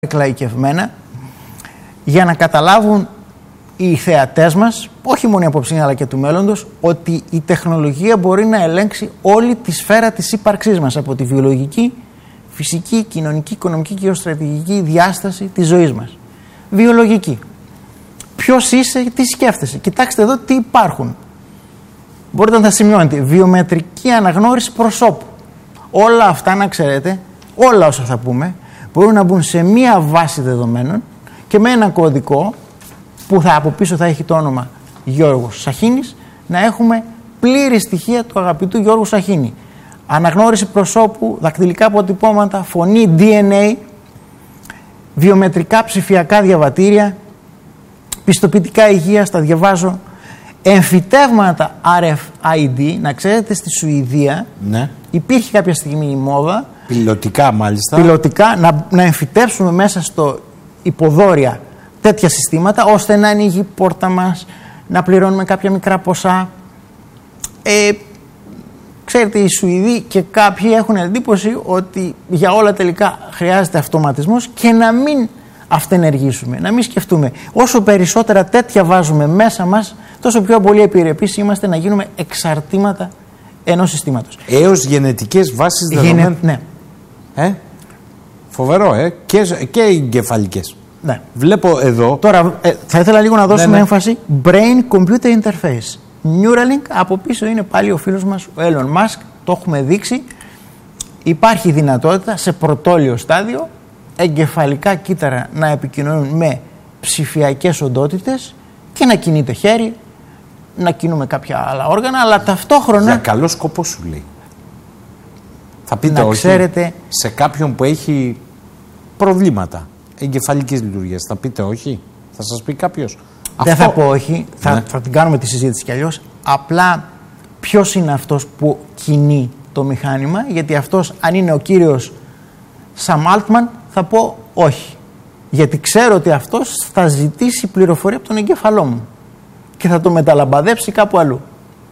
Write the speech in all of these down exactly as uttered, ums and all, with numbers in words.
εκλαϊκευμένα για να καταλάβουν οι θεατές μας, όχι μόνο η απόψη αλλά και του μέλλοντος, ότι η τεχνολογία μπορεί να ελέγξει όλη τη σφαίρα της ύπαρξής μας, από τη βιολογική, φυσική, κοινωνική, οικονομική και γεωστρατηγική διάσταση της ζωής μας. Βιολογική. Ποιος είσαι, τι σκέφτεσαι. Κοιτάξτε εδώ τι υπάρχουν. Μπορείτε να τα σημειώνετε. Βιομετρική αναγνώριση προσώπου. Όλα αυτά, να ξέρετε, όλα όσα θα πούμε, μπορούν να μπουν σε μία βάση δεδομένων και με ένα κωδικό που θα από πίσω θα έχει το όνομα Γιώργος Σαχίνης, να έχουμε πλήρη στοιχεία του αγαπητού Γιώργου Σαχίνη. Αναγνώριση προσώπου, δακτυλικά αποτυπώματα, φωνή, ντι εν έι, βιομετρικά ψηφιακά διαβατήρια, πιστοποιητικά υγείας, τα διαβάζω, εμφυτεύματα αρ εφ άι ντι. Να ξέρετε, στη Σουηδία ναι. υπήρχε κάποια στιγμή η μόδα, πιλωτικά μάλιστα, πιλωτικά, να, να εμφυτεύσουμε μέσα στο υποδόρια τέτοια συστήματα, ώστε να ανοίγει η πόρτα μας, να πληρώνουμε κάποια μικρά ποσά. Ε, ξέρετε, οι Σουηδοί και κάποιοι έχουν εντύπωση ότι για όλα τελικά χρειάζεται αυτοματισμός και να μην αυτενεργήσουμε, να μην σκεφτούμε. Όσο περισσότερα τέτοια βάζουμε μέσα μας, τόσο πιο πολύ επιρρεπείς είμαστε να γίνουμε εξαρτήματα ενός συστήματος. Έως γενετικές βάσεις δεδομένων. Ναι. Ε? Φοβερό, ε? Και, και εγκεφαλικές. Ναι. Βλέπω εδώ. Τώρα ε, θα ήθελα λίγο να δώσουμε ναι, ναι. έμφαση. Brain Computer Interface. Neuralink, από πίσω είναι πάλι ο φίλος μας ο Elon Musk. Το έχουμε δείξει. Υπάρχει δυνατότητα σε πρωτόλιο στάδιο εγκεφαλικά κύτταρα να επικοινωνούν με ψηφιακές οντότητες και να κινεί το χέρι, να κινούμε κάποια άλλα όργανα, αλλά ταυτόχρονα. Για καλό σκοπό σου λέει. Θα πείτε να όχι ξέρετε, σε κάποιον που έχει προβλήματα εγκεφαλικής λειτουργίας. Θα πείτε όχι. Θα σας πει κάποιος. Δεν Αυτό... θα πω όχι. Θα, ναι. θα την κάνουμε τη συζήτηση κι αλλιώς. Απλά ποιος είναι αυτός που κινεί το μηχάνημα, γιατί αυτός, αν είναι ο κύριος Sam Altman, θα πω όχι. Γιατί ξέρω ότι αυτός θα ζητήσει πληροφορία από τον εγκέφαλό μου και θα το μεταλαμπαδέψει κάπου αλλού.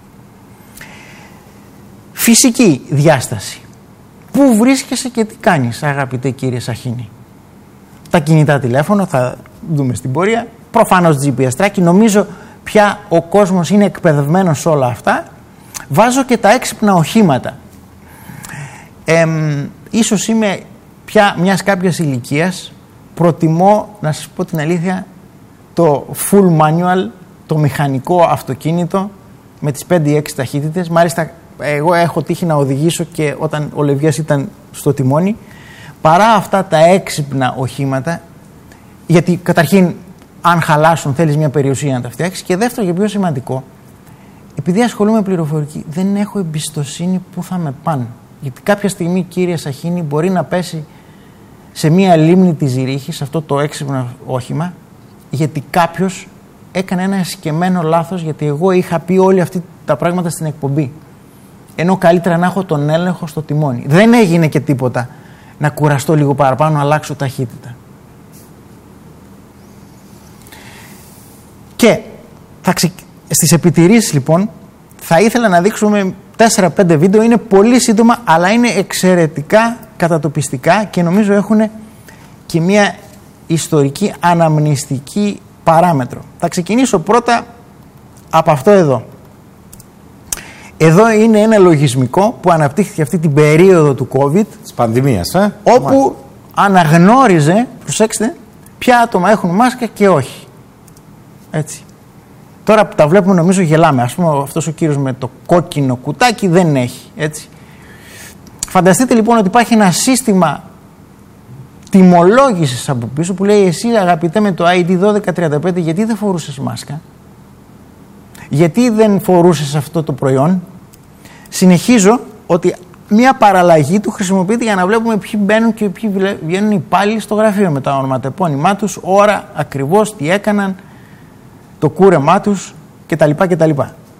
Φυσική διάσταση. Πού βρίσκεσαι και τι κάνεις, αγαπητέ κύριε Σαχίνη. Τα κινητά τηλέφωνα, θα δούμε στην πορεία. Προφανώς τζι πι ες τράκι. Νομίζω πια ο κόσμος είναι εκπαιδευμένος σε όλα αυτά. Βάζω και τα έξυπνα οχήματα. Ε, ίσως είμαι πια μιας κάποιας ηλικίας. Προτιμώ, να σας πω την αλήθεια, το full manual, το μηχανικό αυτοκίνητο με τις πέντε ή έξι ταχύτητες. Μάλιστα, εγώ έχω τύχει να οδηγήσω και όταν ο Λευιάς ήταν στο τιμόνι, παρά αυτά τα έξυπνα οχήματα, γιατί καταρχήν αν χαλάσουν θέλεις μια περιουσία να τα φτιάξεις, και δεύτερο και πιο σημαντικό, επειδή ασχολούμαι με πληροφορική, δεν έχω εμπιστοσύνη που θα με πάνε. Γιατί κάποια στιγμή, κύριε Σαχίνη, μπορεί να πέσει σε μια λίμνη της Ζηρίχης αυτό το έξυπνο όχημα, γιατί κάποιος έκανε ένα εσκεμμένο λάθος, γιατί εγώ είχα πει όλοι αυτά τα πράγματα στην εκπομπή. Ενώ καλύτερα να έχω τον έλεγχο στο τιμόνι. Δεν έγινε και τίποτα να κουραστώ λίγο παραπάνω, να αλλάξω ταχύτητα. Και θα ξε... στις επιτηρήσεις λοιπόν θα ήθελα να δείξουμε τέσσερα πέντε βίντεο. Είναι πολύ σύντομα, αλλά είναι εξαιρετικά κατατοπιστικά και νομίζω έχουν και μια ιστορική αναμνηστική παράμετρο. Θα ξεκινήσω πρώτα από αυτό εδώ. Εδώ είναι ένα λογισμικό που αναπτύχθηκε αυτή την περίοδο του COVID, της πανδημίας, ε? όπου Μάλιστα. αναγνώριζε, προσέξτε, ποια άτομα έχουν μάσκα και όχι. Έτσι. Τώρα που τα βλέπουμε νομίζω γελάμε. Ας πούμε, αυτός ο κύριος με το κόκκινο κουτάκι δεν έχει. Έτσι. Φανταστείτε λοιπόν ότι υπάρχει ένα σύστημα τιμολόγησης από πίσω που λέει, εσύ αγαπητέ με το άι ντι δώδεκα τριάντα πέντε, γιατί δεν φορούσες μάσκα, γιατί δεν φορούσες αυτό το προϊόν. Συνεχίζω ότι μια παραλλαγή του χρησιμοποιείται για να βλέπουμε ποιοι μπαίνουν και ποιοι βγαίνουν οι υπάλληλοι στο γραφείο με τα ονοματεπώνυμά τους, ώρα ακριβώς, τι έκαναν, το κούρεμά τους κτλ. κτλ.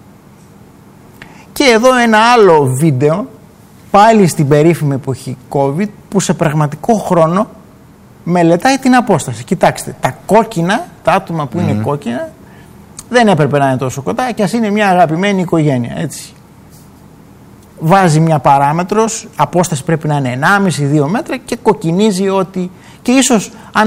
Και εδώ ένα άλλο βίντεο, πάλι στην περίφημη εποχή COVID, που σε πραγματικό χρόνο μελετάει την απόσταση. Κοιτάξτε, τα κόκκινα, τα άτομα που mm. είναι κόκκινα, δεν έπρεπε να είναι τόσο κοντά, και ας είναι μια αγαπημένη οικογένεια, έτσι. Βάζει μια παράμετρος, απόσταση πρέπει να είναι ενάμιση με δύο μέτρα και κοκκινίζει ότι, και ίσως αν